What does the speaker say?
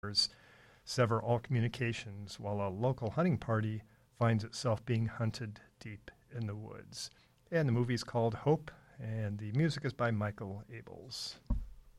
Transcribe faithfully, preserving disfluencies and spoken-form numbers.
sever all communications while a local hunting party finds itself being hunted deep in the woods. And the movie's called Hope, and the music is by Michael Abels.